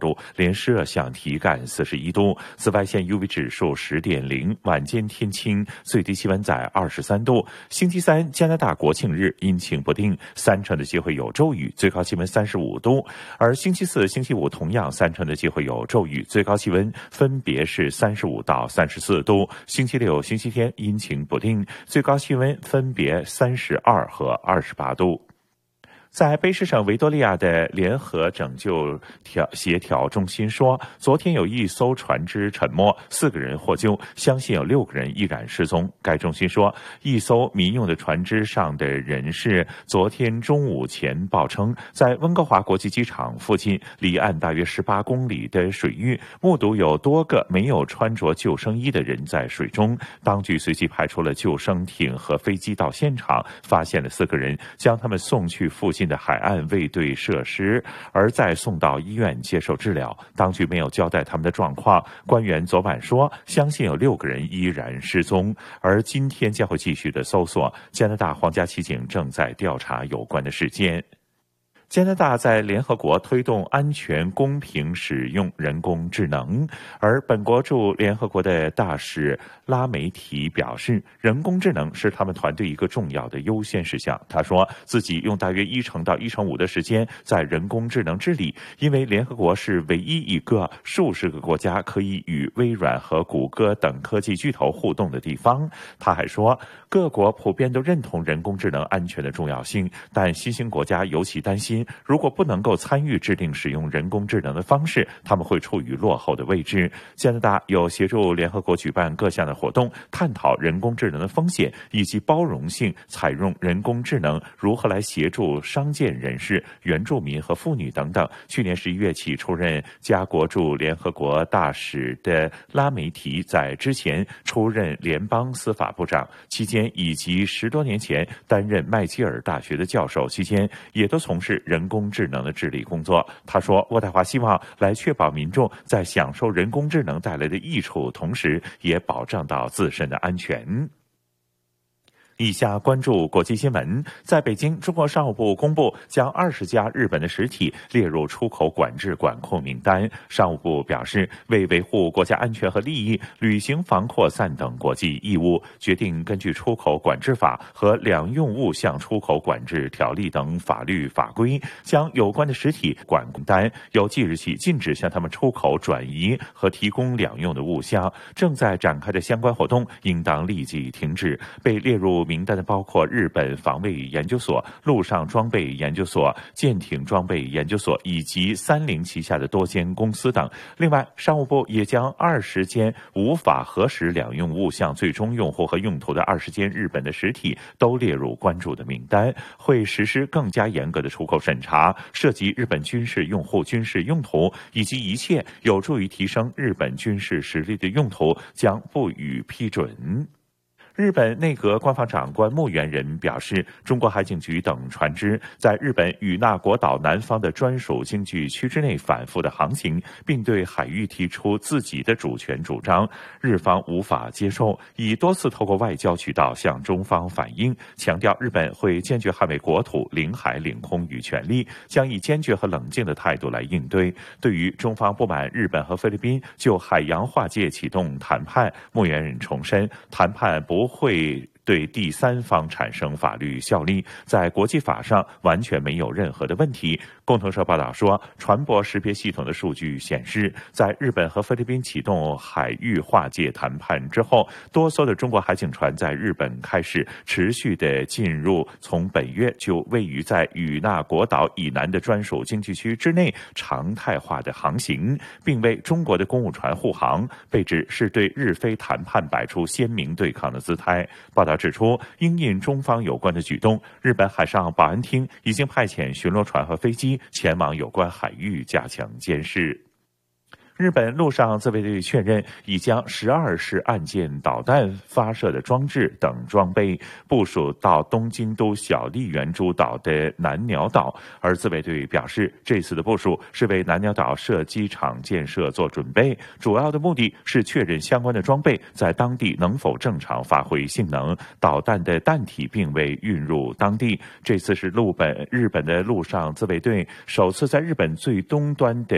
度，连摄像体感41度，紫外线 UV 指数10.0，晚间天晴，最低气温在23度。星期三加拿大国庆日阴晴不定，3成的机会有骤雨，最高气温35度。而星期四、星期五同样3成的机会有骤雨，最高气温分别是35到34度。星期六、星期天阴晴不定，最高气温分别32和28度。在卑诗省维多利亚的联合拯救协调中心说，昨天有1艘船只沉没，4个人获救，相信有6个人依然失踪。该中心说，1艘民用的船只上的人士昨天中午前报称，在温哥华国际机场附近离岸大约18公里的水域，目睹有多个没有穿着救生衣的人在水中。当局随即派出了救生艇和飞机到现场，发现了4个人，将他们送去附近的海岸卫队设施，而再送到医院接受治疗。当局没有交代他们的状况。官员昨晚说，相信有6个人依然失踪，而今天将会继续的搜索。加拿大皇家骑警正在调查有关的事件。加拿大在联合国推动安全公平使用人工智能，而本国驻联合国的大使拉梅提表示，人工智能是他们团队一个重要的优先事项。他说自己用大约1成到1成5的时间在人工智能治理，因为联合国是唯一一个数十个国家可以与微软和谷歌等科技巨头互动的地方。他还说，各国普遍都认同人工智能安全的重要性，但新兴国家尤其担心，如果不能够参与制定使用人工智能的方式，他们会处于落后的位置。加拿大有协助联合国举办各项的活动，探讨人工智能的风险以及包容性采用人工智能如何来协助伤健人士、原住民和妇女等等。去年11月起出任加国驻联合国大使的拉梅提，在之前出任联邦司法部长期间，以及10多年前担任麦基尔大学的教授期间，也都从事人工智能的治理工作。他说，渥太华希望来确保民众在享受人工智能带来的益处，同时也保障到自身的安全。以下关注国际新闻。在北京，中国商务部公布将20家日本的实体列入出口管制管控名单。商务部表示，为维护国家安全和利益，履行防扩散等国际义务，决定根据出口管制法和两用物项出口管制条例等法律法规，将有关的实体管控单由即日起禁止向他们出口、转移和提供两用的物项。正在展开的相关活动应当立即停止。被列入名单的包括日本防卫研究所、陆上装备研究所、舰艇装备研究所以及30旗下的多间公司等。另外，商务部也将20间无法核实两用物项最终用户和用途的20间日本的实体都列入关注的名单，会实施更加严格的出口审查，涉及日本军事用户、军事用途以及一切有助于提升日本军事实力的用途将不予批准。日本内阁官房长官木原人表示，中国海警局等船只在日本与那国岛南方的专属经济区之内反复的航行，并对海域提出自己的主权主张，日方无法接受，已多次透过外交渠道向中方反映，强调日本会坚决捍卫国土、领海、领空与权利，将以坚决和冷静的态度来应对。对于中方不满日本和菲律宾就海洋划界启动谈判，木原人重申，谈判不会对第三方产生法律效力，在国际法上完全没有任何的问题。共同社报道说，船舶识别系统的数据显示，在日本和菲律宾启动海域划界谈判之后，多艘的中国海警船在日本开始持续的进入从本月就位于在与那国岛以南的专属经济区之内常态化的航行，并为中国的公务船护航，被指是对日菲谈判摆出鲜明对抗的姿态。报道指出，因应中方有关的举动，日本海上保安厅已经派遣巡逻船和飞机前往有关海域加强监视。日本陆上自卫队确认已将12式岸舰导弹发射的装置等装备部署到东京都小笠原诸岛的南鸟岛，而自卫队表示，这次的部署是为南鸟岛射击场建设做准备，主要的目的是确认相关的装备在当地能否正常发挥性能，导弹的弹体并未运入当地。这次是日本的陆上自卫队首次在日本最东端的